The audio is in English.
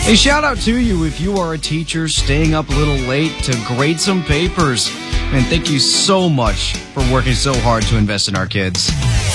Hey, shout out to you if you are a teacher staying up a little late to grade some papers. And thank you so much for working so hard to invest in our kids.